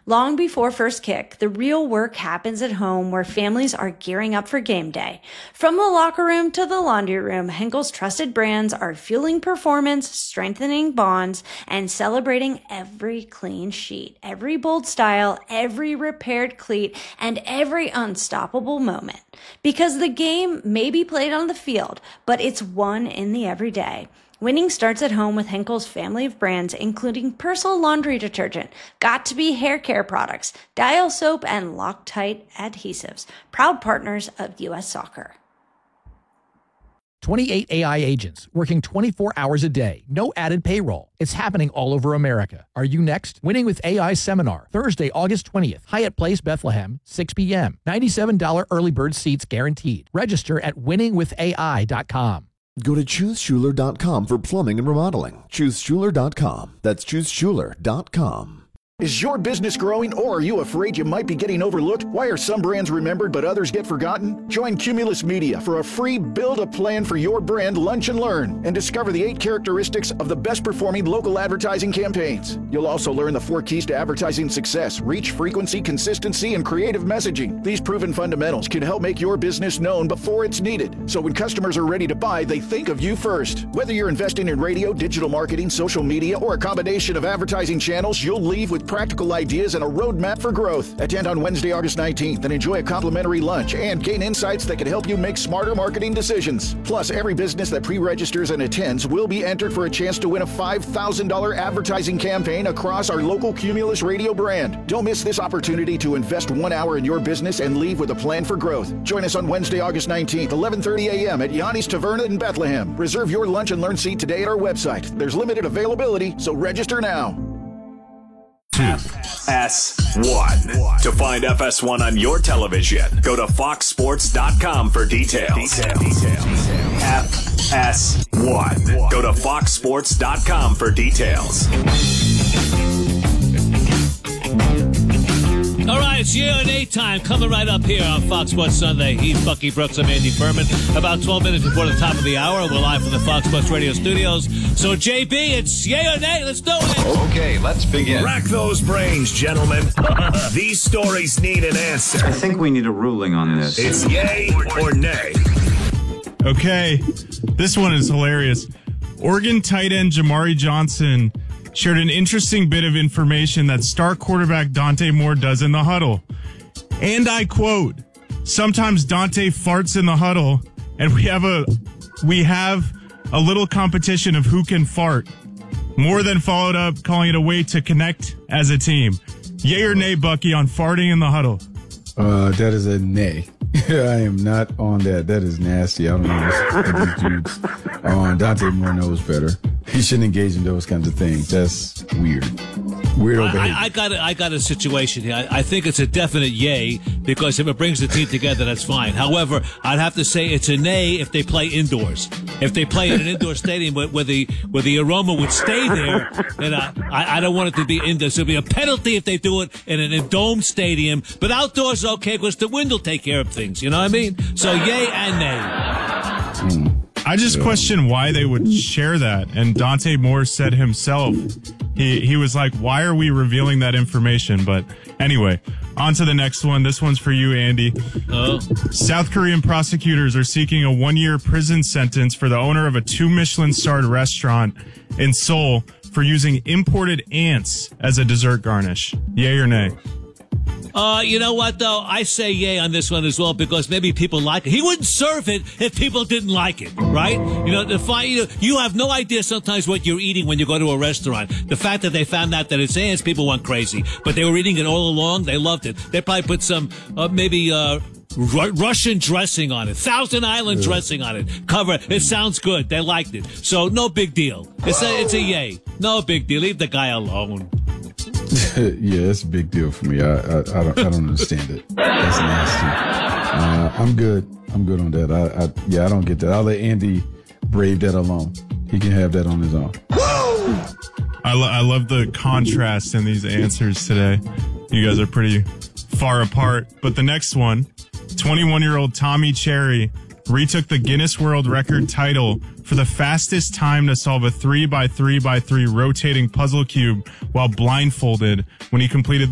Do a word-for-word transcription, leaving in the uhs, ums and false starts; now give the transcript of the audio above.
Long before first kick, the real work happens at home where families are gearing up for game day. From the locker room to the laundry room, Henkel's trusted brands are fueling performance, strengthening bonds, and celebrating every clean sheet, every bold style, every repaired cleat, and every unstoppable moment. Because the game may be played on the field, but it's won in the everyday. Winning starts at home with Henkel's family of brands, including Persil laundry detergent, Got2b hair care products, Dial soap, and Loctite adhesives. Proud partners of U S Soccer. twenty-eight A I agents working twenty-four hours a day. No added payroll. It's happening all over America. Are you next? Winning with A I seminar, Thursday, August twentieth. Hyatt Place, Bethlehem, six p.m. ninety-seven dollars early bird seats guaranteed. Register at winning with A I dot com. Go to choose schuler dot com for plumbing and remodeling. choose schuler dot com. That's choose schuler dot com. Is your business growing, or are you afraid you might be getting overlooked? Why are some brands remembered but others get forgotten? Join Cumulus Media for a free Build a Plan for Your Brand Lunch and Learn and discover the eight characteristics of the best performing local advertising campaigns. You'll also learn the four keys to advertising success: reach, frequency, consistency, and creative messaging. These proven fundamentals can help make your business known before it's needed, so when customers are ready to buy, they think of you first. Whether you're investing in radio, digital marketing, social media, or a combination of advertising channels, you'll leave with practical ideas and a roadmap for growth. Attend on Wednesday, August nineteenth, and enjoy a complimentary lunch and gain insights that can help you make smarter marketing decisions. Plus, every business that pre-registers and attends will be entered for a chance to win a five thousand dollars advertising campaign across our local Cumulus radio brand. Don't miss this opportunity to invest one hour in your business and leave with a plan for growth. Join us on Wednesday, August nineteenth, eleven thirty a.m. at Yanni's Taverna in Bethlehem. Reserve your lunch and learn seat today at our website. There's limited availability, so register now. F S one. To find F S one on your television, go to fox sports dot com for details. F S one. Go to fox sports dot com for details. All right, it's year and eight time coming right up here on Fox Sports Sunday. He's Bucky Brooks. I'm Andy Furman. About twelve minutes before the top of the hour, we're live from the Fox Sports Radio studios. So, J B, it's yay or nay. Let's do it. Okay, let's begin. Rack those brains, gentlemen. These stories need an answer. I think we need a ruling on this. It's yay or nay. Okay, this one is hilarious. Oregon tight end Jamari Johnson shared an interesting bit of information that star quarterback Dante Moore does in the huddle. And I quote, "Sometimes Dante farts in the huddle, and we have a we have a little competition of who can fart." Moore then followed up, calling it a way to connect as a team. Yay or nay, Bucky, on farting in the huddle? Uh, that is a nay. I am not on that. That is nasty. I don't know what these dudes are on. Dante Moore knows better. He shouldn't engage in those kinds of things. That's weird. Weirdo behavior. I, I got a, I got a situation here. I, I think it's a definite yay because if it brings the team together, that's fine. However, I'd have to say it's a nay if they play indoors. If they play in an indoor stadium where, where the where the aroma would stay there, then I, I, I don't want it to be indoors. There'll be a penalty if they do it in an domed stadium. But outdoors, okay, because the wind will take care of things. You know what I mean? So yay and nay. Mm. I just question why they would share that. And Dante Moore said himself, he he was like, why are we revealing that information? But anyway, on to the next one. This one's for you, Andy. Oh. South Korean prosecutors are seeking a one-year prison sentence for the owner of a two Michelin-starred restaurant in Seoul for using imported ants as a dessert garnish. Yay or nay? Uh, you know what, though? I say yay on this one as well because maybe people like it. He wouldn't serve it if people didn't like it, right? You know, the fi- you know, you have no idea sometimes what you're eating when you go to a restaurant. The fact that they found out that it's ants, people went crazy. But they were eating it all along. They loved it. They probably put some, uh, maybe, uh, Ru- Russian dressing on it, Thousand Island yeah. dressing on it. Cover it. It sounds good. They liked it. So no big deal. It's a, it's a yay. No big deal. Leave the guy alone. Yeah, it's a big deal for me. I I, I, don't, I don't understand it. That's nasty. Uh, I'm good. I'm good on that. I, I yeah, I don't get that. I'll let Andy brave that alone. He can have that on his own. I, lo- I love the contrast in these answers today. You guys are pretty far apart. But the next one, twenty-one-year-old Tommy Cherry retook the Guinness World Record title for the fastest time to solve a three by three by three rotating puzzle cube while blindfolded when he completed